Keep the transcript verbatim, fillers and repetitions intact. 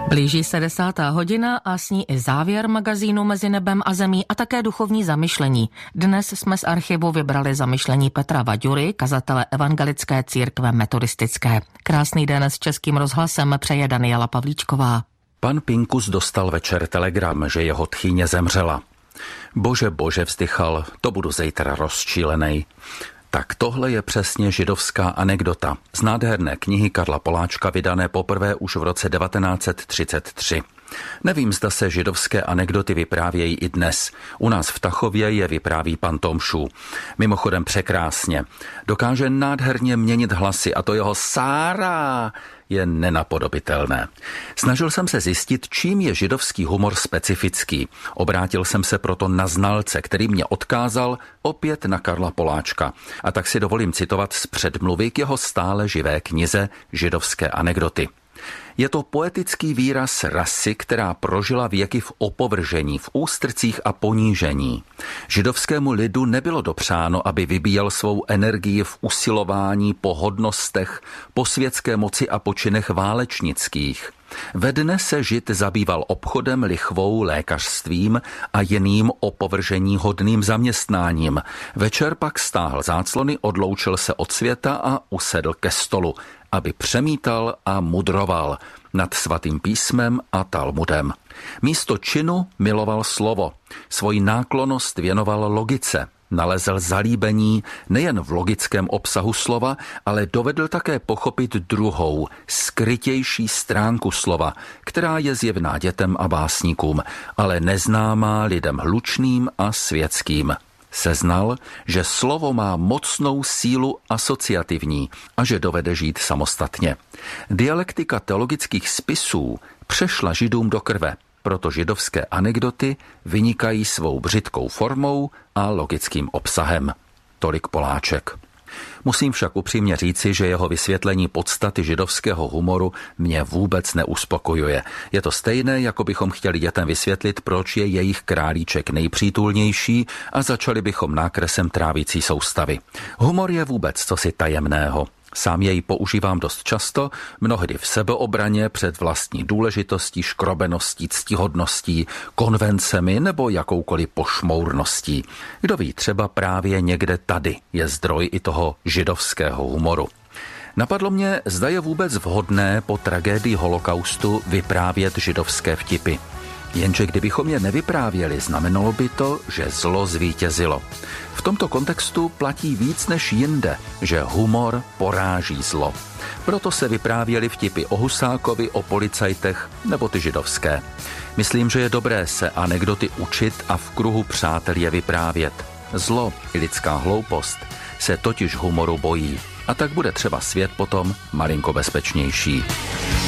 Blíží se desátá hodina a s ní i závěr magazínu Mezi nebem a zemí a také duchovní zamyšlení. Dnes jsme z archivu vybrali zamyšlení Petra Vaďury, kazatele Evangelické církve metodistické. Krásný den s Českým rozhlasem přeje Daniela Pavlíčková. Pan Pinkus dostal večer telegram, že jeho tchýně zemřela. Bože, bože, vzdychal, to budu zítra rozčílenej. Tak tohle je přesně židovská anekdota z nádherné knihy Karla Poláčka, vydané poprvé už v roce devatenáct set třicet tři. Nevím, zda se židovské anekdoty vyprávějí i dnes. U nás v Tachově je vypráví pan Tomšů. Mimochodem překrásně. Dokáže nádherně měnit hlasy a to jeho Sára je nenapodobitelné. Snažil jsem se zjistit, čím je židovský humor specifický. Obrátil jsem se proto na znalce, který mě odkázal opět na Karla Poláčka. A tak si dovolím citovat z předmluvy k jeho stále živé knize Židovské anekdoty. Je to poetický výraz rasy, která prožila věky v opovržení, v ústrcích a ponížení. Židovskému lidu nebylo dopřáno, aby vybíjel svou energii v usilování po hodnostech, po světské moci a počinech válečnických. Ve dne se Žid zabýval obchodem, lichvou, lékařstvím a jiným opovržení hodným zaměstnáním. Večer pak stáhl záclony, odloučil se od světa a usedl ke stolu, aby přemítal a mudroval nad svatým písmem a Talmudem. Místo činu miloval slovo, svoji náklonnost věnoval logice, nalezl zalíbení nejen v logickém obsahu slova, ale dovedl také pochopit druhou, skrytější stránku slova, která je zjevná dětem a básníkům, ale neznámá lidem hlučným a světským. Seznal, že slovo má mocnou sílu asociativní a že dovede žít samostatně. Dialektika teologických spisů přešla Židům do krve, proto židovské anekdoty vynikají svou břitkou formou a logickým obsahem. Tolik Poláček. Musím však upřímně říci, že jeho vysvětlení podstaty židovského humoru mě vůbec neuspokojuje. Je to stejné, jako bychom chtěli dětem vysvětlit, proč je jejich králíček nejpřítulnější a začali bychom nákresem trávicí soustavy. Humor je vůbec cosi tajemného. Sám jej používám dost často, mnohdy v sebeobraně před vlastní důležitostí, škrobeností, ctihodností, konvencemi nebo jakoukoliv pošmourností. Kdo ví, třeba právě někde tady je zdroj i toho židovského humoru. Napadlo mě, zda je vůbec vhodné po tragédii holokaustu vyprávět židovské vtipy. Jenže kdybychom je nevyprávěli, znamenalo by to, že zlo zvítězilo. V tomto kontextu platí víc než jinde, že humor poráží zlo. Proto se vyprávěli vtipy o Husákovi, o policajtech nebo ty židovské. Myslím, že je dobré se anekdoty učit a v kruhu přátel je vyprávět. Zlo i lidská hloupost se totiž humoru bojí. A tak bude třeba svět potom malinko bezpečnější.